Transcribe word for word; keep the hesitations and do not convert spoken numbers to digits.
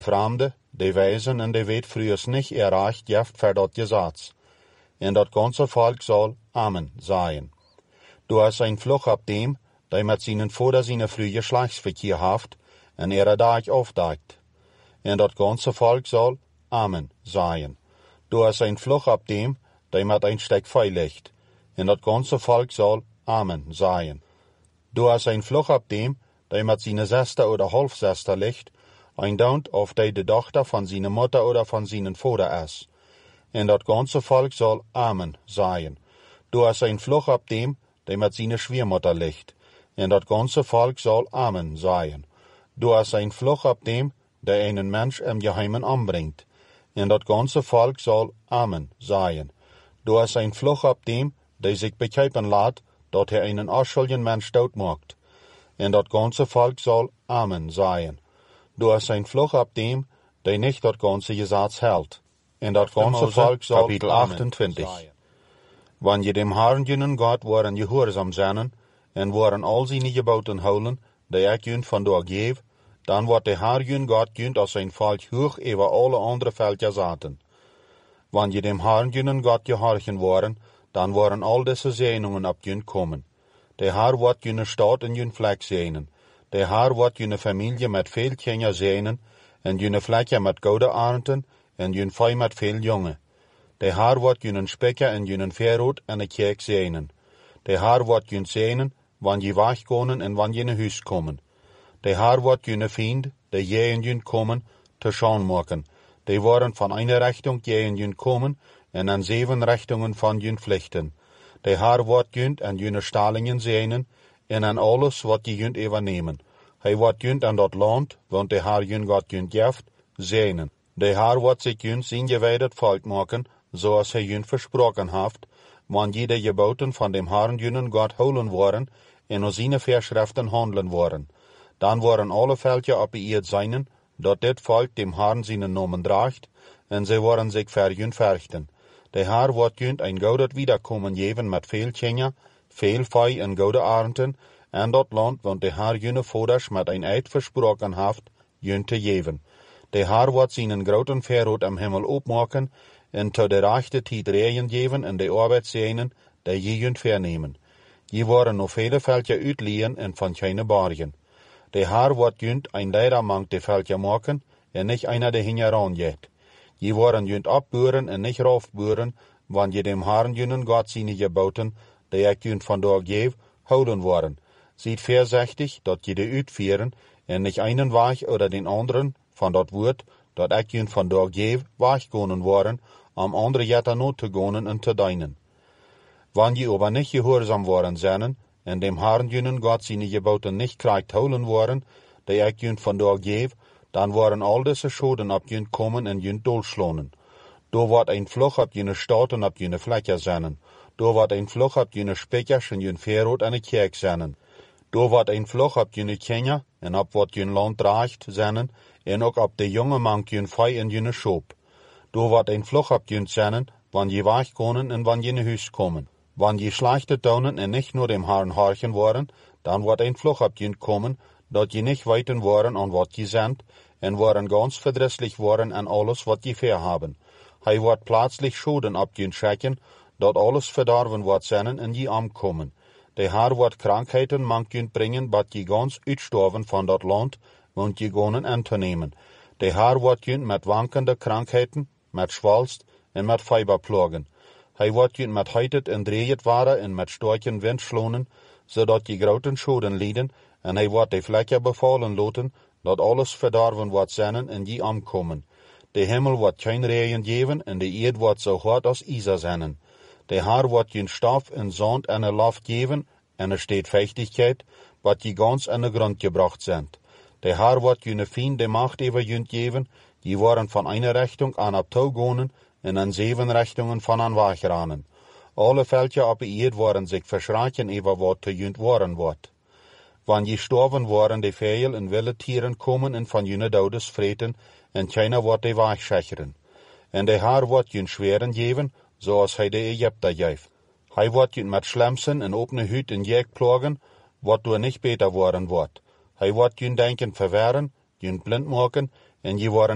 Fremde, de Weisen en de weet frühers nicht erreicht jeft für dort Gesetz. En dat ganze Volk soll Amen sagen. Du hast ein Fluch ab dem, der mit seinen Vater seine frühe Geschlechtsverkehr haft, en ihre Dag aufdeckt. En dat ganze Volk soll Amen sagen. Du hast ein Fluch ab dem, der mit ein Steck Feuer legt. En dat ganze Volk soll Amen sagen. Du hast ein Fluch ab dem, der mit seine Schwester oder Halbschwester legt, ein Daunt auf die de Tochter von seiner Mutter oder von seinen Vater ist. En dat ganze Volk soll Amen sagen. Du hast ein Fluch ab dem, der mit seiner Schwiegermutter legt. En dat ganze Volk soll Amen sagen. Du hast ein Fluch ab dem, der einen Mensch im Geheimen anbringt. En dat ganze Volk soll Amen sagen. Du hast ein Fluch ab dem, der sich bekijpen laat, dat hij einen onschuldigen Mensch dood maakt. En dat ganze Volk soll Amen sagen. Du hast ein Fluch ab dem, der nicht dat ganze Gesetz hält. En dat ganze Volk soll Kapitel achtentwintig. Wanneer je dem Herrn jenen Gott waren gehoorzaam zijn, en waren al zijn geboten houden, die ik jun vandaag geef, dan wordt de Herr jun Gott jun als zijn volk hoog over alle andere volken zaten. Wanneer je dem Herrn jenen Gott gehorchen waren, dan waren al deze zegeningen op jun komen. De Herr wordt june stad en jun vlek zegenen. De Herr wordt june familie met veel kinderen zegenen, en june vlekken met gouden arenden, en jun vee met veel jongen. De Herr wordt june spekken en june veerood en een kerk zegenen. De Herr wordt jun zegenen, wanneer je wegkomen en wanneer je naar huis komen. De Herr wordt june vriend, de je en jun komen, te schauen maken. Die worden van een richting je en jun komen, en aan zeven richtingen van jun vluchten. De Herr wordt jun en june stalingen zegenen, en aan alles wat je jun overnemen. Hij wordt jun aan dat land, want de Herr jun God jun geeft, zegenen. De Herr wordt zich jun zijn gewijdet volk maken, zoals hij jun versproken heeft, wanneer de geboten van dem Herrn junen God houden worden, en naar zijn verschriften handelen worden. Dan worden alle volken op de eerd zijn, dat dit volk dem Herrn zijn namen draagt, en zij worden zich voor jun verrichten. De Herr wordt jun een gouden wiederkomen geven met veel kinderen, veel vee en gouden arenden, en dat land, want de Herr june vaders met een eed versproken heeft, jun te geven. De Herr wordt zijn groten verrood am hemel opmaken, en tot de rechte tijd regen geven en de arbeid zegenen, die je jun vernemen. Je worden nog vele velden uitleen en van geen bargen. De Herr wordt jun een leider mank de velden maken, en niet einer de hingeran jet. Je worden jun opburen en niet raufburen, wanneer je dem Herrn junen God zijn geboten, die ik jun vandaag geef, houden worden. Ziet voorzichtig dat je de uitvieren, en niet einen weg oder den anderen, van dat woord, dat ik jun vandaag geef, wegkonen worden, om andere jetten nood te gaan en te dienen. Wanneer je aber niet gehoorzaam worden zijn, en dem Herrn junen God zijn geboten niet krijgt houden worden, die ik jun vandaag geef, dan worden al deze schoden op jun komen en jun dolslonen. Door wordt een vlug op june stad en op june vlekken zijn. Door wordt een vlug op june spekjes en jun veerood en een kerk zijn. Door wordt een vlug op june kinderen en op wat jun land draagt zijn, en ook op de jonge mank jun vee en june schoop. Door wordt een vlug op jun zijn, wanneer je wegkomen en wanneer je naar huis komen. Wanneer je slechte tonen en niet nur dem Herrn horchen worden, dan wordt een vlug op jun komen, dat je niet weten worden aan wat je zendt, en worden ganz verdrisselijk worden aan alles wat je verhaben. Hij wordt plaatselijk schoden op je schrekken, dat alles verdorven wordt zijn en je omkomen. De Herr wordt krankheden mank je brengen, dat je ganz uitstorven van dat land, want je gonen aan te nemen. De Herr wordt je met wankende krankheden, met schwalst en met fieber plagen. Hij wordt je met heitet en dreeët waren en met storken wind slonen, zodat je groten schoden lieden, en hij wordt de vlekken bevallen loten, dat alles verdorven wordt zijn en die omkomen. De hemel wordt geen regen geven en de eerd wordt zo hard als ijzer zijn. De Herr wordt je stof en zand en een lof geven en er steht vechtigheid, wat je gans aan de grond gebracht zijn. De Herr wordt je een vriend de macht over je geven, die worden van een richting aan op touw gaan en aan zeven richtingen van aan wegranen. Alle velden op de eerd worden zich verschrikken over wat te junt worden wordt. Wanneer je storven worden de veel en wilde tieren komen en van jene doodes vreten, en keiner wordt de wegschecheren. En de Herr wordt je schweren geven, zoals hij de Egypter geeft. Hij wordt je met schlemsen en opene huid en jek plagen, wat door niet beter worden wordt. Hij wordt je denken verwerren, je blind maken, en je worden